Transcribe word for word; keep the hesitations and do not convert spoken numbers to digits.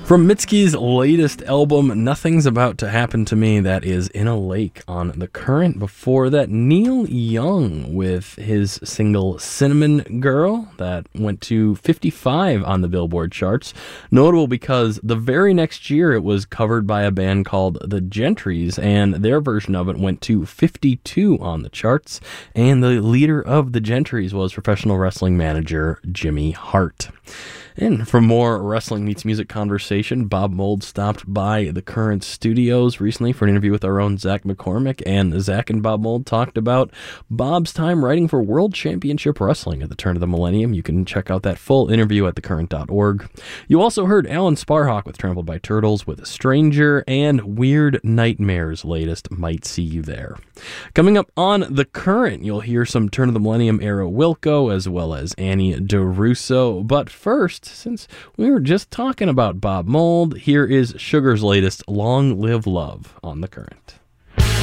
From Mitski's latest album, Nothing's About to Happen to Me, that is In a Lake on The Current. Before that, Neil Young with his single Cinnamon Girl that went to fifty-five on the Billboard charts. Notable because the very next year it was covered by a band called The Gentrys, and their version of it went to fifty-two on the charts. And the leader of The Gentrys was professional wrestling manager Jimmy Hart. And for more Wrestling Meets Music conversation, Bob Mould stopped by the Current Studios recently for an interview with our own Zach McCormick, and Zach and Bob Mould talked about Bob's time writing for World Championship Wrestling at the turn of the millennium. You can check out that full interview at the current dot org. You also heard Alan Sparhawk with Trampled by Turtles with A Stranger, and Weird Nightmares' latest Might See You There. Coming up on The Current, you'll hear some turn of the millennium era Wilco as well as Annie DeRusso. But first, since we were just talking about Bob Mould, here is Sugar's latest Long Live Love on The Current.